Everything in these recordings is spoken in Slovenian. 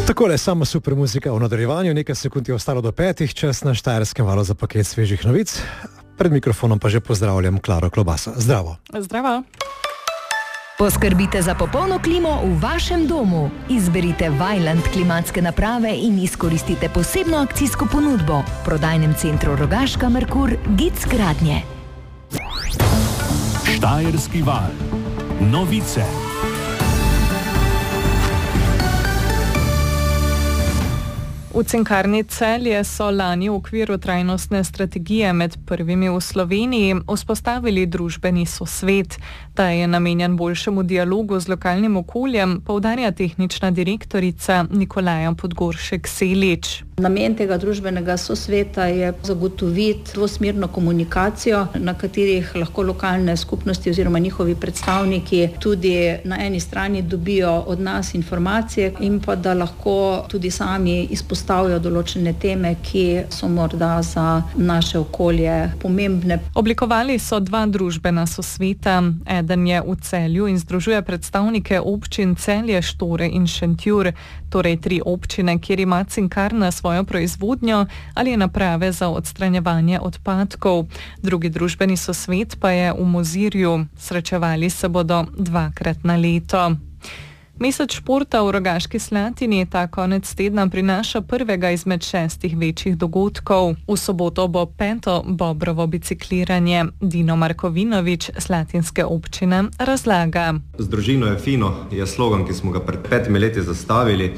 Takole, sama super muzika v nadaljevanju, nekaj sekund je ostalo do 5, čas na Štajerskem valu za paket svežih novic. Pred mikrofonom pa že pozdravljam Klaro Klobasa. Zdravo. Zdravo. Poskrbite za popolno klimo v vašem domu. Izberite Vaillant klimatske naprave in izkoristite posebno akcijsko ponudbo v prodajnem centru Rogaška Merkur Gic Gradnje. Štajerski val. Novice. V Cinkarni Celje so lani v okviru trajnostne strategije med prvimi v Sloveniji vzpostavili družbeni sosvet. Ta je namenjen boljšemu dialogu z lokalnim okoljem, poudarja tehnična direktorica Nikolaja Podgoršek-Selič. Namen tega družbenega sosveta je zagotoviti dvosmerno komunikacijo, na katerih lahko lokalne skupnosti oziroma njihovi predstavniki tudi na eni strani dobijo od nas informacije in pa da lahko tudi sami izpostavijo določene teme, ki so morda za naše okolje pomembne. Oblikovali so 2 družbena sosveta. Eden je v Celju in združuje predstavnike občin Celje, Štore in Šentjur, torej 3 občine, kjer ima Cinkarna svojo proizvodnjo ali naprave za odstranjevanje odpadkov. Drugi družbeni sosvet pa je v Mozirju. Srečevali se bodo 2-krat na leto. Mesec športa v Rogaški Slatini ta konec tedna prinaša prvega izmed 6 večjih dogodkov. V soboto bo 5. Bobrovo bicikliranje. Dino Markovinovič, slatinske občine, razlaga. Z družino je fino, je slogan, ki smo ga pred 5 leti zastavili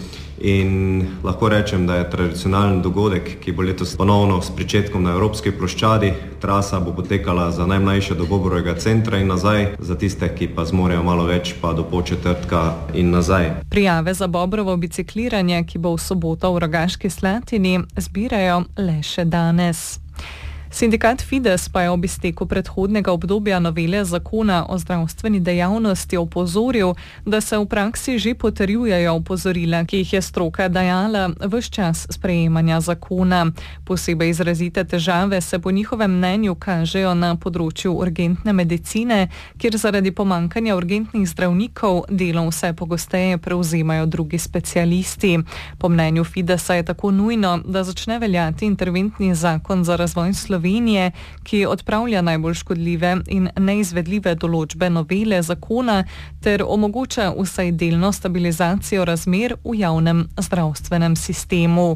in lahko rečem, da je tradicionalen dogodek, ki bo letos ponovno s pričetkom na Evropski ploščadi. Trasa bo potekala za najmlajše do Bobrovega centra in nazaj, za tiste, ki pa zmorejo malo več, pa do Podčetrtka in nazaj. Prijave za Bobrovo bicikliranje, ki bo v soboto v Rogaški Slatini, zbirajo le še danes. Sindikat Fides pa je ob izteku predhodnega obdobja novele zakona o zdravstveni dejavnosti opozoril, da se v praksi že potrjujejo opozorila, ki jih je stroka dajala ves čas sprejemanja zakona. Posebej izrazite težave se po njihovem mnenju kažejo na področju urgentne medicine, kjer zaradi pomankanja urgentnih zdravnikov delo vse pogosteje prevzemajo drugi specialisti. Po mnenju Fidesa je tako nujno, da začne veljati interventni zakon za razvoj Slovenije, ki odpravlja najbolj škodljive in neizvedljive določbe novele zakona ter omogoča vsaj delno stabilizacijo razmer v javnem zdravstvenem sistemu.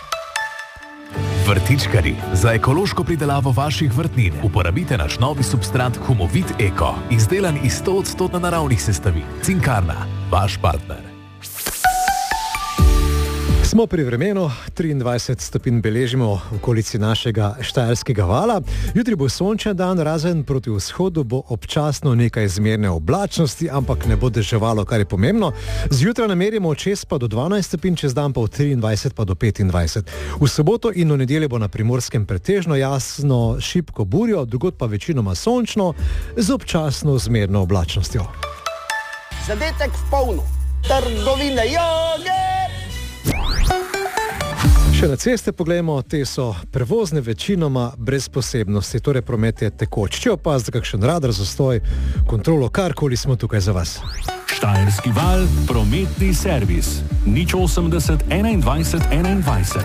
Vrtičkarji, za ekološko pridelavo vaših vrtnin uporabite naš novi substrat Humovit Eko, izdelan iz 100% naravnih sestavin. Cinkarna, vaš partner. Smo pri vremenu, 23 stopinj beležimo v okolici našega Štajerskega vala. Jutri bo sončen dan, razen proti vzhodu bo občasno nekaj zmerne oblačnosti, ampak ne bo deževalo, kar je pomembno. Zjutraj namerimo od 6 pa do 12 stopinj, čez dan pa od 23 pa do 25. V soboto in v nedeljo bo na Primorskem pretežno jasno, šibko burjo, drugod pa večinoma sončno z občasno zmerno oblačnostjo. Zadetek v polno. Trgovine joge! Še na ceste poglejmo, te so prevozne večinoma brez posebnosti, torej promet je tekoč. Če opazite kakšen radar, zastoj, kontrolo, karkoli, smo tukaj za vas. Štajerski val, prometni servis. 080 21 21.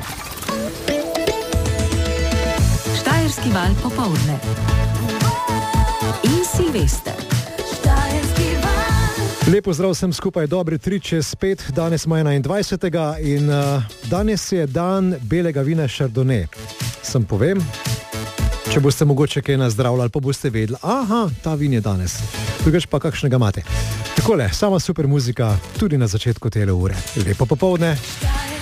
Štajerski val popoldne. In Silvester. Lepo zdrav vsem skupaj, dobri 3/5, danes smo 21. in danes je dan belega vina Chardonnay. Sem povem, če boste mogoče kaj nazdravljali, pa boste vedeli, aha, ta vin je danes, drugač pa kakšnega imate. Takole, sama super muzika tudi na začetku tele ure. Lepo popoldne.